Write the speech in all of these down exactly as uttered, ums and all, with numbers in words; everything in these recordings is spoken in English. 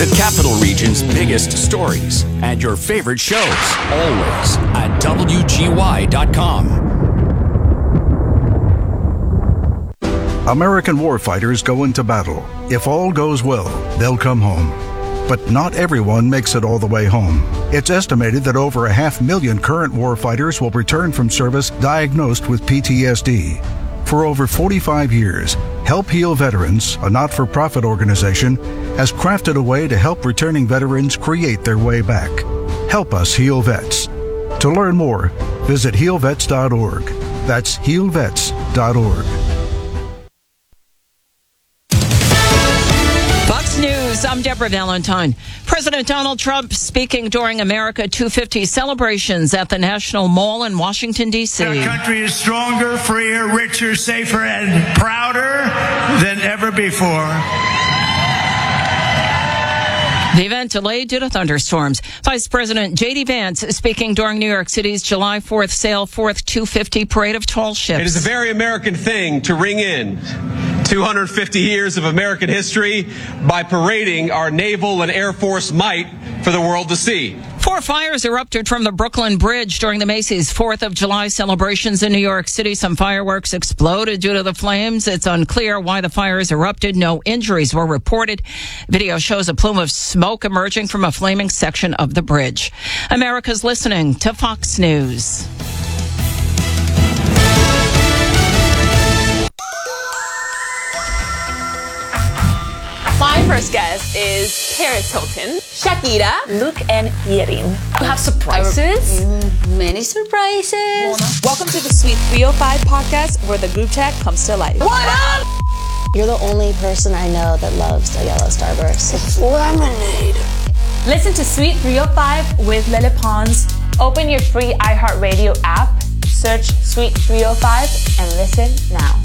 The Capital Region's biggest stories and your favorite shows, always at W G Y dot com. American warfighters go into battle. If all goes well, they'll come home. But not everyone makes it all the way home. It's estimated that over a half million current warfighters will return from service diagnosed with P T S D. For over forty-five years, Help Heal Veterans, a not-for-profit organization, has crafted a way to help returning veterans create their way back. Help us heal vets. To learn more, visit heal vets dot org. That's heal vets dot org. Fox News, I'm Deborah Valentine. President Donald Trump speaking during America two fifty celebrations at the National Mall in Washington, D C Our country is stronger, freer, richer, safer, and prouder than ever before. The event delayed due to thunderstorms. Vice President J D. Vance speaking during New York City's July fourth Sail Forth two fifty Parade of Tall Ships. It is a very American thing to ring in two hundred fifty years of American history by parading our naval and Air Force might for the world to see. Four fires erupted from the Brooklyn Bridge during the Macy's fourth of July celebrations in New York City. Some fireworks exploded due to the flames. It's unclear why the fires erupted. No injuries were reported. Video shows a plume of smoke emerging from a flaming section of the bridge. America's listening to Fox News. My first guest is Paris Hilton, Shakira, Luke, and Yerin. You have surprises? Mm, many surprises. Welcome to the Sweet three oh five podcast, where the group chat comes to life. What up? You're the only person I know that loves a yellow starburst. It's lemonade. Listen to Sweet three oh five with Lele Pons. Open your free iHeartRadio app, search Sweet three oh five, and listen now.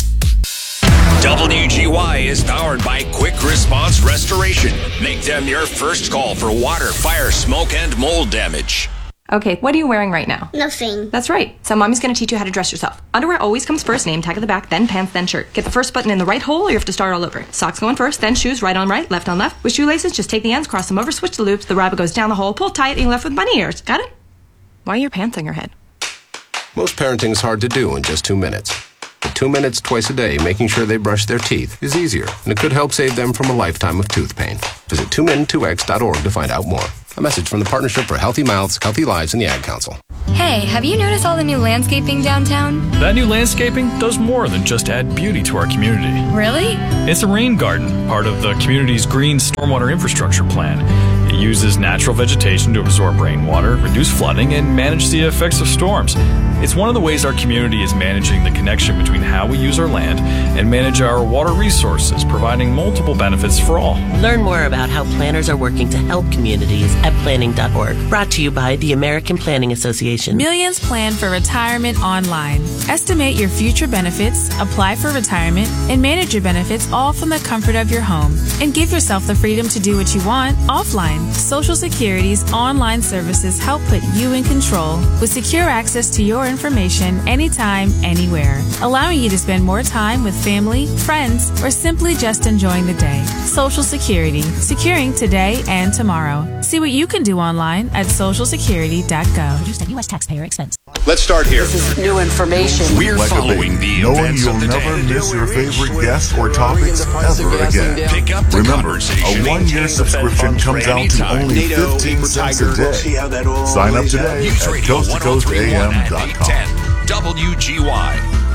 W G Y is powered by Quick Response Restoration. Make them your first call for water, fire, smoke, and mold damage. Okay, what are you wearing right now? Nothing. That's right. So mommy's going to teach you how to dress yourself. Underwear always comes first, name tag at the back, then pants, then shirt. Get the first button in the right hole or you have to start all over. Socks going first, then shoes, right on right, left on left. With shoelaces, just take the ends, cross them over, switch the loops, the rabbit goes down the hole, pull tight, and you're left with bunny ears. Got it? Why are your pants on your head? Most parenting is hard to do in just two minutes. But two minutes twice a day making sure they brush their teeth is easier, and it could help save them from a lifetime of tooth pain. Visit two min two x dot org to find out more. A message from the Partnership for Healthy Mouths, Healthy Lives, and the Ad Council. Hey, have you noticed all the new landscaping downtown? That new landscaping does more than just add beauty to our community. Really? It's a rain garden, part of the community's green stormwater infrastructure plan. It uses natural vegetation to absorb rainwater, reduce flooding, and manage the effects of storms. It's one of the ways our community is managing the connection between how we use our land and manage our water resources, providing multiple benefits for all. Learn more about how planners are working to help communities at planning dot org. Brought to you by the American Planning Association. Millions plan for retirement online. Estimate your future benefits, apply for retirement, and manage your benefits all from the comfort of your home. And give yourself the freedom to do what you want offline. Social Security's online services help put you in control with secure access to your information anytime, anywhere, allowing you to spend more time with family, friends, or simply just enjoying the day. Social Security, securing today and tomorrow. See what you can do online at social security dot gov. Produced at U S taxpayer expense. Let's start here. This is new information. We're like following the knowing events you'll of the never day. miss your favorite guests or topics ever again. Pick up the Remember, conversation. a one-year subscription comes out to only fifteen cents a day. Sign up today at coast to coast a m dot com. W G Y.